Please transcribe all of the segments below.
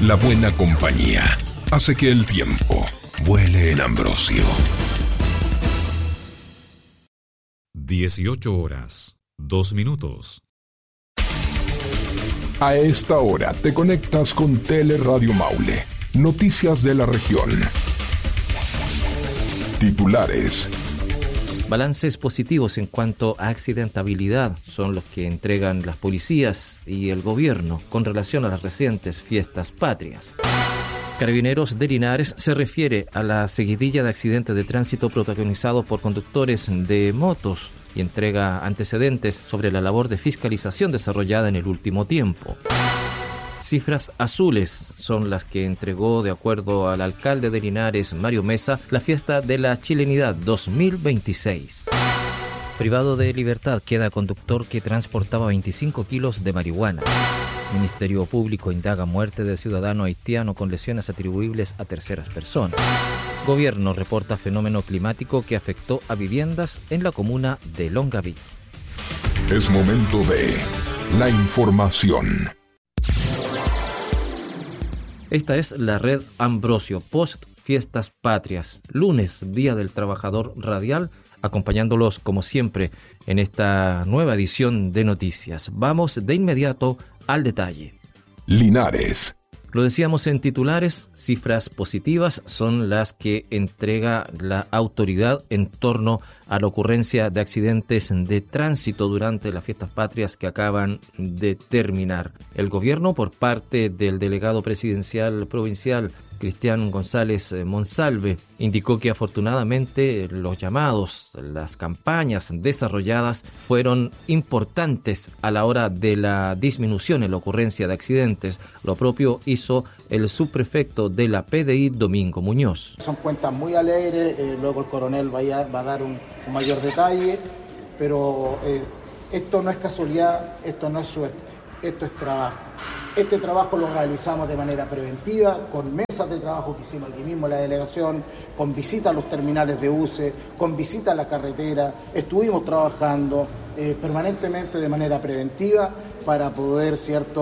La buena compañía hace que el tiempo vuele en Ambrosio. 18:02. A esta hora te conectas con Teleradio Maule. Noticias de la región. Titulares. Balances positivos en cuanto a accidentabilidad son los que entregan las policías y el gobierno con relación a las recientes fiestas patrias. Carabineros de Linares se refiere a la seguidilla de accidentes de tránsito protagonizados por conductores de motos y entrega antecedentes sobre la labor de fiscalización desarrollada en el último tiempo. Cifras azules son las que entregó, de acuerdo al alcalde de Linares, Mario Mesa, la fiesta de la chilenidad 2026. Privado de libertad queda conductor que transportaba 25 kilos de marihuana. Ministerio Público indaga muerte de ciudadano haitiano con lesiones atribuibles a terceras personas. Gobierno reporta fenómeno climático que afectó a viviendas en la comuna de Longaví. Es momento de la información. Esta es la red Ambrosio, post Fiestas Patrias, lunes, Día del Trabajador Radial, acompañándolos como siempre en esta nueva edición de noticias. Vamos de inmediato al detalle. Linares. Lo decíamos en titulares, cifras positivas son las que entrega la autoridad en torno a la ocurrencia de accidentes de tránsito durante las fiestas patrias que acaban de terminar. El gobierno, por parte del delegado presidencial provincial, Cristian González Monsalve, indicó que afortunadamente los llamados, las campañas desarrolladas fueron importantes a la hora de la disminución en la ocurrencia de accidentes. Lo propio hizo el subprefecto de la PDI, Domingo Muñoz. Son cuentas muy alegres, luego el coronel va a dar un mayor detalle, pero esto no es casualidad, esto no es suerte, esto es trabajo. Este trabajo lo realizamos de manera preventiva, con mesas de trabajo que hicimos aquí mismo en la delegación, con visitas a los terminales de UCE, con visitas a la carretera. Estuvimos trabajando permanentemente de manera preventiva para poder,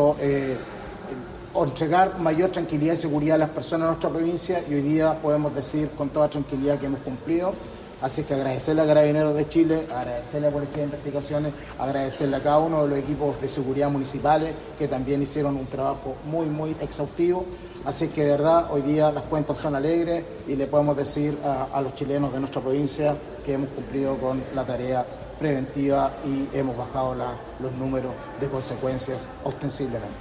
entregar mayor tranquilidad y seguridad a las personas de nuestra provincia, y hoy día podemos decir con toda tranquilidad que hemos cumplido. Así que agradecerle a Carabineros de Chile, agradecerle a Policía de Investigaciones, agradecerle a cada uno de los equipos de seguridad municipales que también hicieron un trabajo muy, muy exhaustivo. Así que de verdad hoy día las cuentas son alegres y le podemos decir a los chilenos de nuestra provincia que hemos cumplido con la tarea preventiva y hemos bajado los números de consecuencias ostensiblemente.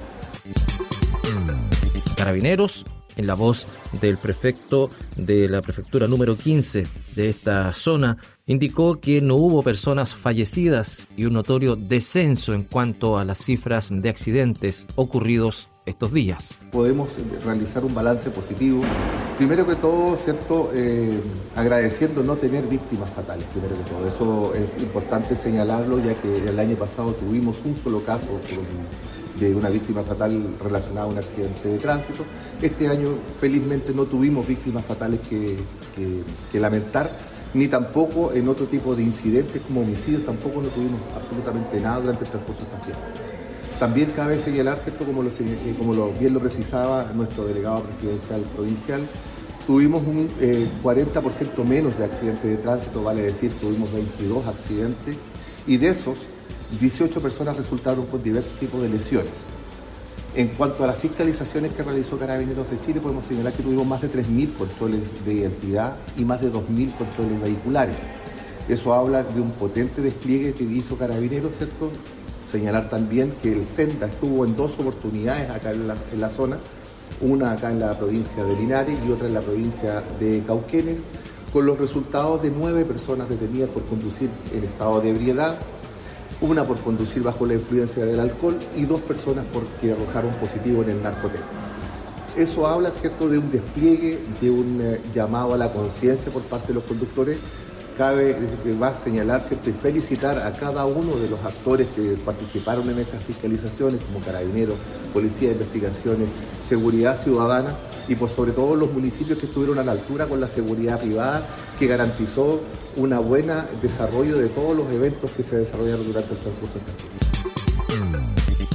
Carabineros, en la voz del prefecto de la prefectura número 15 de esta zona, indicó que no hubo personas fallecidas y un notorio descenso en cuanto a las cifras de accidentes ocurridos estos días. Podemos realizar un balance positivo. Primero que todo, agradeciendo no tener víctimas fatales, primero que todo. Eso es importante señalarlo, ya que el año pasado tuvimos un solo caso de una víctima fatal relacionada a un accidente de tránsito. Este año, felizmente, no tuvimos víctimas fatales que lamentar, ni tampoco en otro tipo de incidentes como homicidios, tampoco no tuvimos absolutamente nada durante el transcurso de esta fiesta. También cabe señalar, como bien lo precisaba nuestro delegado presidencial provincial, tuvimos un 40% menos de accidentes de tránsito, vale decir, tuvimos 22 accidentes, y de esos, 18 personas resultaron con diversos tipos de lesiones. En cuanto a las fiscalizaciones que realizó Carabineros de Chile, podemos señalar que tuvimos más de 3.000 controles de identidad y más de 2.000 controles vehiculares. Eso habla de un potente despliegue que hizo Carabineros, ¿cierto? Señalar también que el Senda estuvo en 2 oportunidades acá en la zona, una acá en la provincia de Linares y otra en la provincia de Cauquenes, con los resultados de 9 personas detenidas por conducir en estado de ebriedad, una por conducir bajo la influencia del alcohol y 2 personas porque arrojaron positivo en el narcotest. Eso habla, ¿cierto?, de un despliegue, de un llamado a la conciencia por parte de los conductores. Cabe más señalar, ¿cierto?, y felicitar a cada uno de los actores que participaron en estas fiscalizaciones, como Carabineros, Policía de Investigaciones, Seguridad Ciudadana, y por sobre todo los municipios que estuvieron a la altura con la seguridad privada, que garantizó un buen desarrollo de todos los eventos que se desarrollaron durante el transcurso de esta fiesta.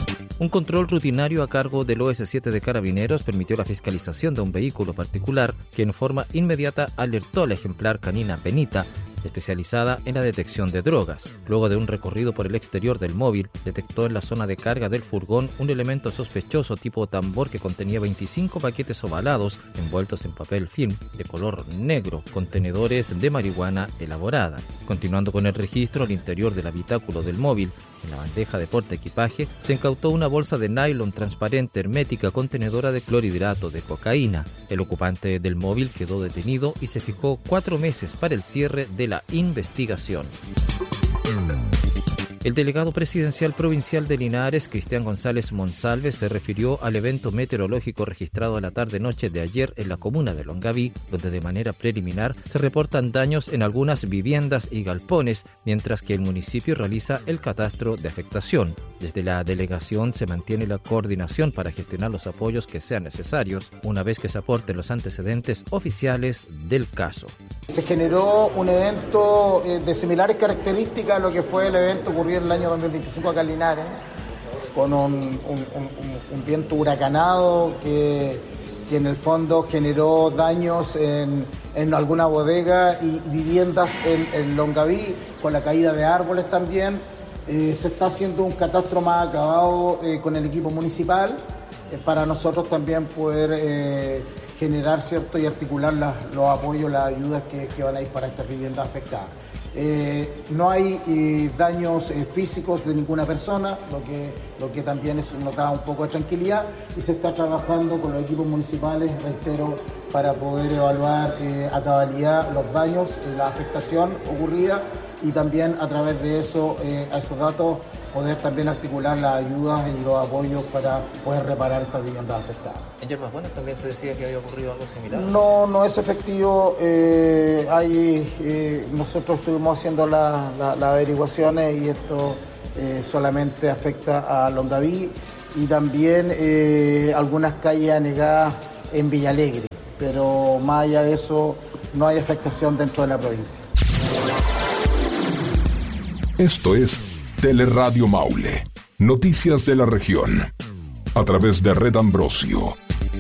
Un control rutinario a cargo del OS7 de Carabineros permitió la fiscalización de un vehículo particular que en forma inmediata alertó al ejemplar canina Penita, especializada en la detección de drogas. Luego de un recorrido por el exterior del móvil, detectó en la zona de carga del furgón un elemento sospechoso tipo tambor que contenía 25 paquetes ovalados envueltos en papel film de color negro, contenedores de marihuana elaborada. Continuando con el registro, al interior del habitáculo del móvil, en la bandeja de portaequipaje, se incautó una bolsa de nylon transparente hermética contenedora de clorhidrato de cocaína. El ocupante del móvil quedó detenido y se fijó 4 meses para el cierre de la investigación. El delegado presidencial provincial de Linares, Cristian González Monsalve, se refirió al evento meteorológico registrado a la tarde-noche de ayer en la comuna de Longaví, donde de manera preliminar se reportan daños en algunas viviendas y galpones, mientras que el municipio realiza el catastro de afectación. Desde la delegación se mantiene la coordinación para gestionar los apoyos que sean necesarios, una vez que se aporten los antecedentes oficiales del caso. Se generó un evento de similares características a lo que fue el evento ocurrido en el año 2025 acá en Linares, con un viento huracanado que en el fondo generó daños en alguna bodega y viviendas en Longaví, con la caída de árboles también. Se está haciendo un catastro más acabado con el equipo municipal para nosotros también poder generar, ¿cierto?, y articular los apoyos, las ayudas que van a ir para estas viviendas afectadas. No hay daños físicos de ninguna persona, lo que también nos da un poco de tranquilidad, y se está trabajando con los equipos municipales, reitero, para poder evaluar a cabalidad los daños, la afectación ocurrida, y también a través de eso, a esos datos, poder también articular las ayudas y los apoyos para poder reparar estas viviendas afectadas. En Yerbas Buenas también se decía que había ocurrido algo similar. No es efectivo. Nosotros estuvimos haciendo las averiguaciones y esto solamente afecta a Longaví y también algunas calles anegadas en Villalegre, pero más allá de eso no hay afectación dentro de la provincia. Esto es Teleradio Maule, noticias de la región, a través de Red Ambrosio.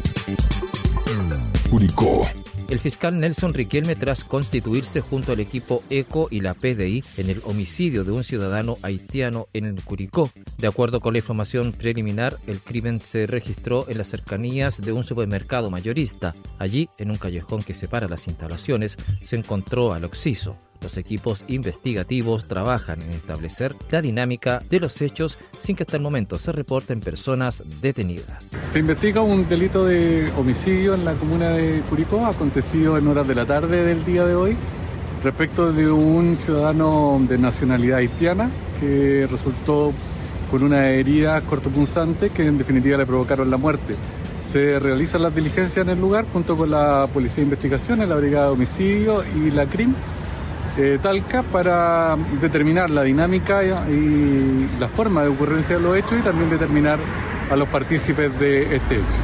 Curicó. El fiscal Nelson Riquelme, tras constituirse junto al equipo ECO y la PDI en el homicidio de un ciudadano haitiano en el Curicó. De acuerdo con la información preliminar, el crimen se registró en las cercanías de un supermercado mayorista. Allí, en un callejón que separa las instalaciones, se encontró al occiso. Los equipos investigativos trabajan en establecer la dinámica de los hechos sin que hasta el momento se reporten personas detenidas. Se investiga un delito de homicidio en la comuna de Curicó, acontecido en horas de la tarde del día de hoy, respecto de un ciudadano de nacionalidad haitiana que resultó con una herida cortopunzante que en definitiva le provocaron la muerte. Se realizan las diligencias en el lugar junto con la Policía de Investigaciones, la Brigada de Homicidio y la CRIM, Talca, para determinar la dinámica y la forma de ocurrencia de los hechos y también determinar a los partícipes de este hecho.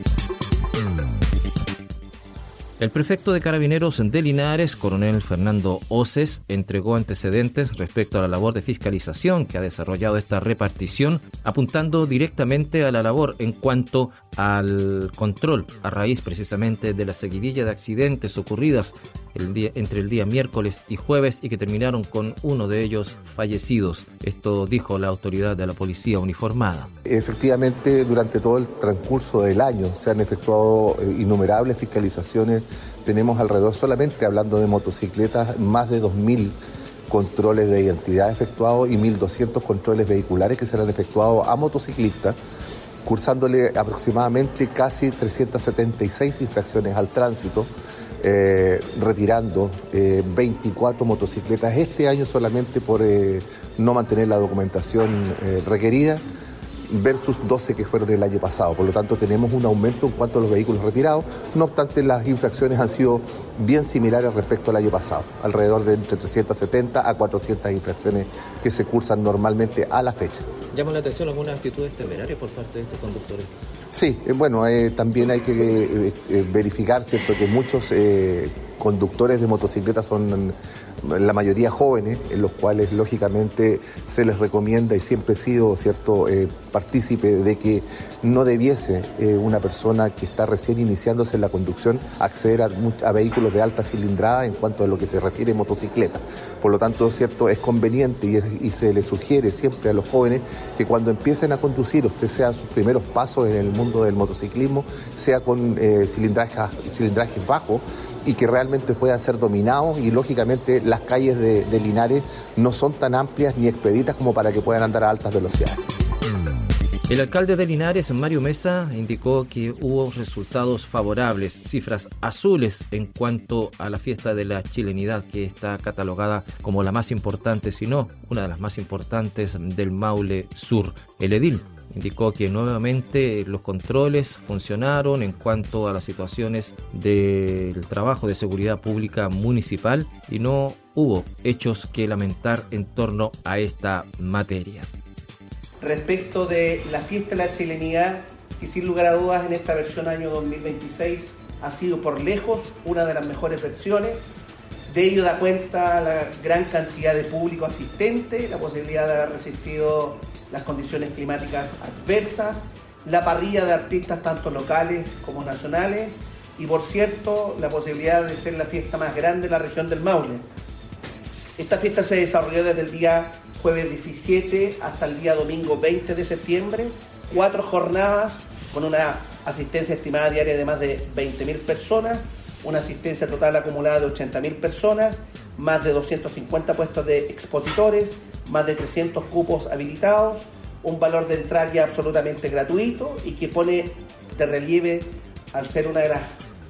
El prefecto de Carabineros de Linares, coronel Fernando Oces, entregó antecedentes respecto a la labor de fiscalización que ha desarrollado esta repartición, apuntando directamente a la labor en cuanto al control a raíz precisamente de la seguidilla de accidentes ocurridas entre el día miércoles y jueves y que terminaron con uno de ellos fallecidos. Esto dijo la autoridad de la policía uniformada. Efectivamente, durante todo el transcurso del año se han efectuado innumerables fiscalizaciones. Tenemos alrededor, solamente hablando de motocicletas, más de 2.000 controles de identidad efectuados y 1.200 controles vehiculares que se han efectuado a motociclistas, cursándole aproximadamente casi 376 infracciones al tránsito, retirando 24 motocicletas este año solamente por no mantener la documentación requerida, versus 12 que fueron el año pasado. Por lo tanto, tenemos un aumento en cuanto a los vehículos retirados. No obstante, las infracciones han sido bien similares respecto al año pasado, alrededor de entre 370 a 400 infracciones que se cursan normalmente a la fecha. ¿Llama la atención algunas actitudes temerarias por parte de estos conductores? Sí, bueno, también hay que verificar, ¿cierto?, que muchos conductores de motocicletas son la mayoría jóvenes, en los cuales lógicamente se les recomienda, y siempre he sido partícipe de que no debiese una persona que está recién iniciándose en la conducción acceder a vehículos de alta cilindrada en cuanto a lo que se refiere a motocicleta. Por lo tanto, es conveniente y se les sugiere siempre a los jóvenes que cuando empiecen a conducir, usted sea sus primeros pasos en el mundo del motociclismo, sea con cilindrajes bajos, y que realmente puedan ser dominados, y lógicamente las calles de Linares no son tan amplias ni expeditas como para que puedan andar a altas velocidades. El alcalde de Linares, Mario Mesa, indicó que hubo resultados favorables, cifras azules en cuanto a la fiesta de la chilenidad, que está catalogada como la más importante, si no una de las más importantes del Maule Sur. El edil indicó que nuevamente los controles funcionaron en cuanto a las situaciones del trabajo de seguridad pública municipal y no hubo hechos que lamentar en torno a esta materia. Respecto de la fiesta de la chilenidad, que sin lugar a dudas en esta versión año 2026 ha sido por lejos una de las mejores versiones. De ello da cuenta la gran cantidad de público asistente, la posibilidad de haber resistido las condiciones climáticas adversas, la parrilla de artistas tanto locales como nacionales y, por cierto, la posibilidad de ser la fiesta más grande de la región del Maule. Esta fiesta se desarrolló desde el día jueves 17 hasta el día domingo 20 de septiembre, 4 jornadas con una asistencia estimada diaria de más de 20.000 personas, una asistencia total acumulada de 80.000 personas, más de 250 puestos de expositores, más de 300 cupos habilitados, un valor de entrada ya absolutamente gratuito y que pone de relieve al ser una de las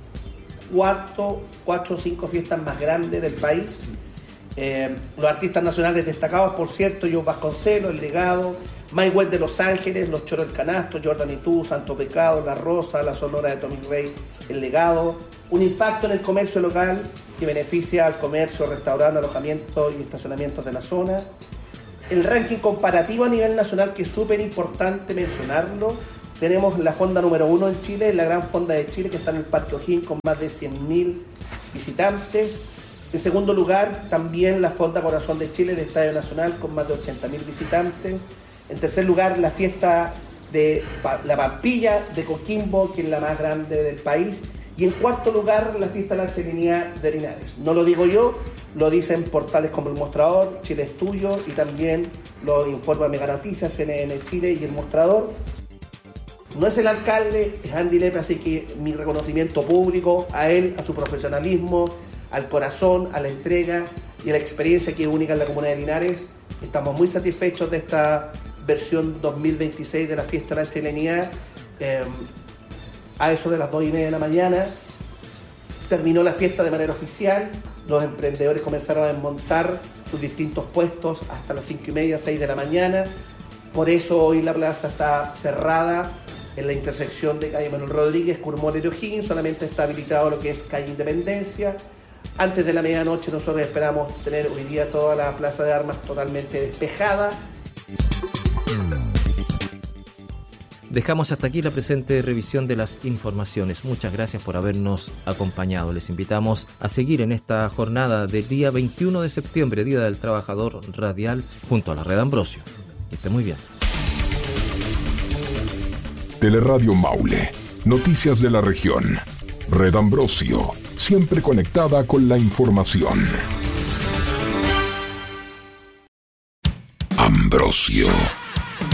4 o 5 fiestas más grandes del país. Los artistas nacionales destacados, por cierto, Joe Vasconcelos, El Legado, Mike West de Los Ángeles, Los Choros del Canasto, Jordan y Tú, Santo Pecado, La Rosa, La Sonora de Tommy Rey, El Legado. Un impacto en el comercio local que beneficia al comercio, restaurante, alojamiento y estacionamientos de la zona. El ranking comparativo a nivel nacional, que es súper importante mencionarlo. Tenemos la fonda número 1 en Chile, la Gran Fonda de Chile, que está en el Parque O'Higgins con más de 100.000 visitantes. En segundo lugar, también la Fonda Corazón de Chile del Estadio Nacional con más de 80.000 visitantes. En tercer lugar, la fiesta de la Pampilla de Coquimbo, que es la más grande del país. Y en cuarto lugar, la fiesta de la chilenidad de Linares. No lo digo yo, lo dicen portales como El Mostrador, Chile es Tuyo, y también lo informa Mega Noticias, CNN Chile y El Mostrador. No es el alcalde, es Andy Lepe, así que mi reconocimiento público a él, a su profesionalismo, al corazón, a la entrega y a la experiencia que es única en la comuna de Linares. Estamos muy satisfechos de esta versión 2026 de la fiesta de la chilenidad. A eso de las 2:30 de la mañana terminó la fiesta de manera oficial. Los emprendedores comenzaron a desmontar sus distintos puestos hasta las 5:30, 6 de la mañana. Por eso hoy la plaza está cerrada en la intersección de calle Manuel Rodríguez, Curmón y O'Higgins. Solamente está habilitado lo que es calle Independencia. Antes de la medianoche nosotros esperamos tener hoy día toda la plaza de armas totalmente despejada. Dejamos hasta aquí la presente revisión de las informaciones. Muchas gracias por habernos acompañado. Les invitamos a seguir en esta jornada del día 21 de septiembre, Día del Trabajador Radial, junto a la Red Ambrosio. Que esté muy bien. Teleradio Maule. Noticias de la región. Red Ambrosio. Siempre conectada con la información. Ambrosio.